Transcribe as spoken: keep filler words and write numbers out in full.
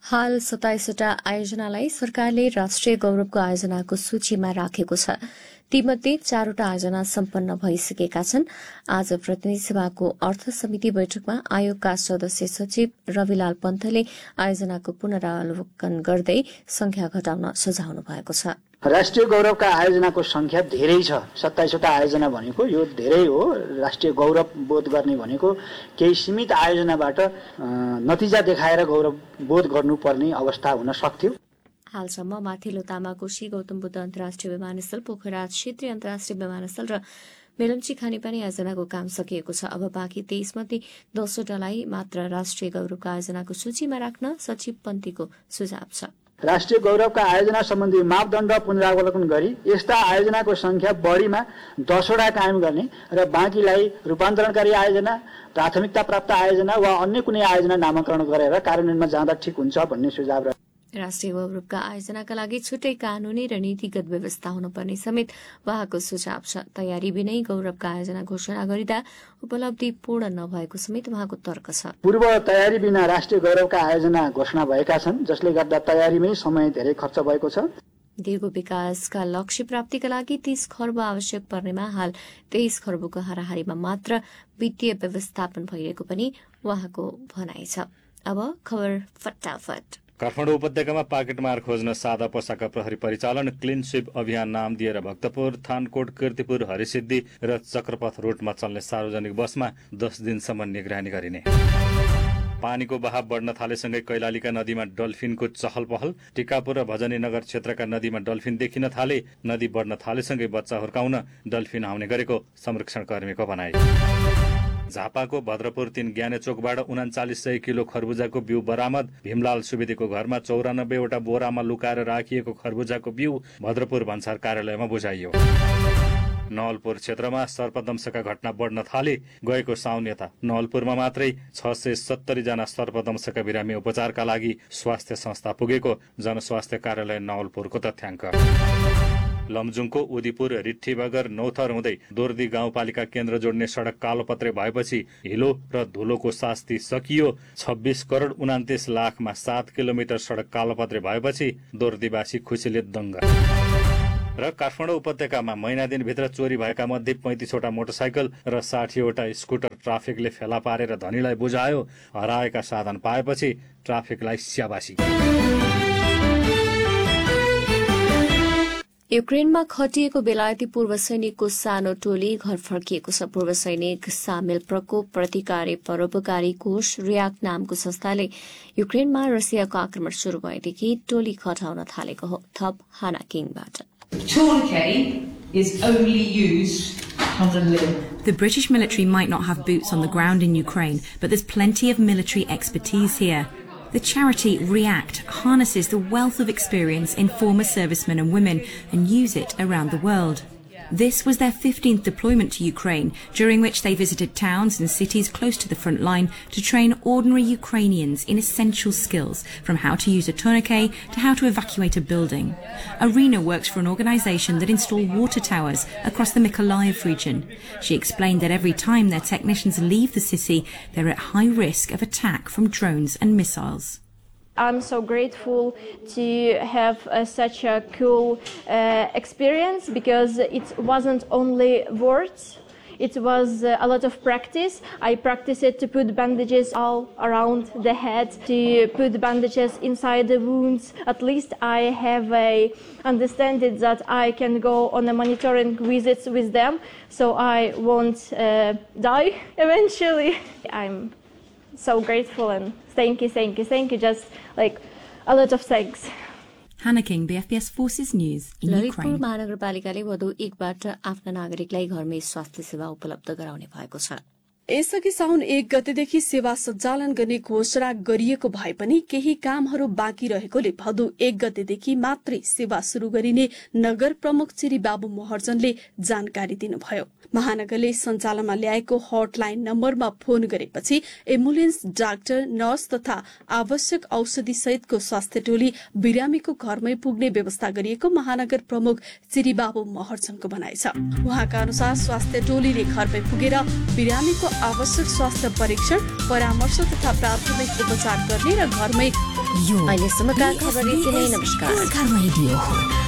हाल सत्ताइसवटा आयोजनालाई सरकारले राष्ट्रिय गौरवको आयोजनाको सूचीमा राखेको छ। तीमध्ये चारवटा आयोजना सम्पन्न भइसकेका छन्। आज प्रतिनिधि सभाको अर्थ समिति बैठकमा आयोगका सदस्य सचिव रविलाल पन्तले आयोजनाको पुनरावलोकन गर्दै संख्या घटाउन सुझाउनु भएको छ। राष्ट्रिय गौरवका आयोजनाको संख्या धेरै छ। सत्ताइसवटा आयोजना भनेको यो धेरै हो। राष्ट्रिय गौरव बोध गर्ने भनेको केही सीमित आयोजनाबाट नतिजा देखाएर गौरव बोध गर्नुपर्ने अवस्था हुन सक्थ्यो। हालसम्म माथिल्लो तामाकोशी, गौतम बुद्ध अन्तर्राष्ट्रिय विमानस्थल, पोखरा क्षेत्रीय अन्तर्राष्ट्रिय विमानस्थल र मेलम्ची खानेपानी आयोजनाको काम सकिएको छ। अब बाँकी तेइस मध्ये दसवटालाई मात्र राष्ट्रिय गौरवका आयोजनाको सूचीमा राख्न सचिव पन्तीको सुझाव छ। राष्ट्रिय गौरवका आयोजना सम्बन्धी मापदण्ड पुनरावलोकन गरी यस्ता आयोजनाको संख्या बढीमा दसवटा कायम गर्ने र बाँकीलाई रूपान्तरणकारी आयोजना, प्राथमिकता प्राप्त आयोजना वा अन्य कुनै आयोजना नामाकरण गरेर कार्यान्वयनमा जाँदा ठिक हुन्छ भन्ने सुझाव। राष्ट्रिय गौरवका आयोजनाका लागि छुट्टै कानूनी र नीतिगत व्यवस्था हुनुपर्ने समेत उहाँको सुझाव छ। तयारी बिनै गौरवका आयोजना घोषणा गरिँदा उपलब्धि पूर्ण नभएको समेत उहाँको तर्क छ। पूर्व तयारी बिना राष्ट्रिय गौरवका आयोजना घोषणा भएका छन्, जसले गर्दा तयारीमै समय धेरै खर्च भएको छ। दिगो विकासका लक्ष्य प्राप्तिका लागि तीस खर्ब आवश्यक पर्नेमा हाल तेइस खर्बको हाराहारीमा मात्र वित्तीय व्यवस्थापन भइरहेको पनि उहाँको भनाइ छ। अब खबर फटाफट। काठमाडौँ उपत्यकामा पाकेटमार खोज्न सादा पोसाका प्रहरी परिचालन क्लिन स्विप अभियान नाम दिएर भक्तपुर, थानकोट, कीर्तिपुर, हरिसिद्धि र चक्रपथ रूटमा चल्ने सार्वजनिक बसमा दस दिनसम्म निगरानी गरिने। पानीको बहाव बढ्न थालेसँगै कैलालीका नदीमा डल्फिनको चहल पहल। टिकापुर र भजनी नगर क्षेत्रका नदीमा डल्फिन देखिन थाले। नदी बढ्न थालेसँगै बच्चा हुर्काउन डल्फिन आउने गरेको संरक्षण कर्मीको भनाइ। झापाको भद्रपुर तीन ज्ञाने चोकबाट उनाचालिस सय किलो खरबुजाको बिउ बरामद। भीमलाल सुवेदीको घरमा चौरानब्बेवटा बोरामा लुकाएर राखिएको खरबुजाको बिउ भद्रपुर भन्सार कार्यालयमा बुझाइयो। नवलपुर क्षेत्रमा सर्पदंशका घटना बढ्न थाले। गएको साउन यता नवलपुरमा मात्रै छ सय सत्तरी जना सर्पदंशका बिरामी उपचारका लागि स्वास्थ्य संस्था पुगेको जनस्वास्थ्य कार्यालय नवलपुरको तथ्याङ्क। लमजुङको उदिपुर, रिट्ठी बगर, नौथर हुँदै दोर्दी गाउँपालिका केन्द्र जोड्ने सड़क कालोपत्रे भएपछि हिलो र धुलोको शास्ति सकियो। छब्बीस करोड़ उनातिस लाखमा सात किलोमिटर सड़क कालोपत्रे भएपछि दोर्दीवासी खुसीले दङ्ग। र काठमाडौँ उपत्यकामा महिना दिनभित्र चोरी भएका मध्ये पैंतिसवटा मोटरसाइकल र साठीवटा स्कुटर ट्राफिकले फेला पारेर धनीलाई बुझायो। हराएका साधन पाएपछि ट्राफिकलाई स्याबासी। युक्रेनमा खटिएको बेलायती पूर्व सैनिकको सानो टोली घर फर्किएको छ। पूर्व सैनिक सामेल प्रकोप प्रतिकारी परोपकारी कोष रियाक्ट नामको संस्थाले युक्रेनमा रसियाको आक्रमण शुरू भएदेखि टोली खटाउन थालेको हो। थप हाना किङबाट। The British military might not have boots on the ground in Ukraine, but there's plenty of military expertise here. The charity REACT harnesses the wealth of experience in former servicemen and women and use it around the world. This was their fifteenth deployment to Ukraine, during which they visited towns and cities close to the front line to train ordinary Ukrainians in essential skills, from how to use a tourniquet to how to evacuate a building. Arena works for an organisation that install water towers across the Mykolaiv region. She explained that every time their technicians leave the city, they're at high risk of attack from drones and missiles. I'm so grateful to have uh, such a cool uh, experience, because it wasn't only words, it was uh, a lot of practice. I practiced it to put bandages all around the head, to put bandages inside the wounds. At least I have a understanding that I can go on a monitoring visits with them, so I won't uh, die eventually. I'm so grateful and thank you, thank you, thank you, just like a lot of thanks. Hannah King, B F P S Forces News in Lalitpur Ukraine. महानगरपालिकाले वधु एकबाट आफ्ना नागरिकलाई घरमै स्वास्थ्य सेवा उपलब्ध गराउने भएको छ। यसअघि साउन एक गतेदेखि सेवा सञ्चालन गर्ने घोषणा गरिएको भए पनि केही कामहरू बाँकी रहेकोले भदौ एक गतेदेखि मात्रै सेवा शुरू गरिने नगर प्रमुख चिरी बाबु महर्जनले जानकारी दिनुभयो। महानगरले सञ्चालनमा ल्याएको हटलाइन नम्बरमा फोन गरेपछि एम्बुलेन्स, डाक्टर, नर्स तथा आवश्यक औषधि सहितको स्वास्थ्य टोली बिरामीको घरमै पुग्ने व्यवस्था गरिएको महानगर प्रमुख चिरी बाबु महर्जनको भनाइ छ। उहाँका अनुसार स्वास्थ्य टोलीले घरमै पुगेर बिरामीको आवश्यक स्वास्थ्य परीक्षण, परामर्श तथा प्राथमिक उपचार गर्ने र घरमै अहिलेसम्मका खबर यति नै। नमस्कार।